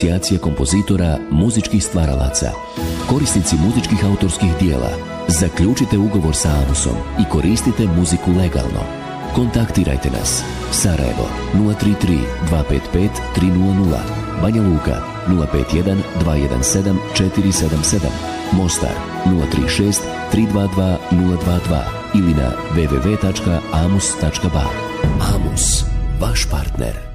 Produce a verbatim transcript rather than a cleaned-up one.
asocijacija kompozitora, muzičkih stvaralaca, korisnici muzičkih autorskih dijela. Zaključite ugovor sa Amusom i koristite muziku legalno. Kontaktirajte nas. Sarajevo nula tri tri dva pet pet tri nula nula, Banja Luka nula pet jedan dva jedan sedam četiri sedam sedam, Mostar nula tri šest tri dva dva nula dva dva ili na w w w tačka amus tačka ba. Amus, vaš partner.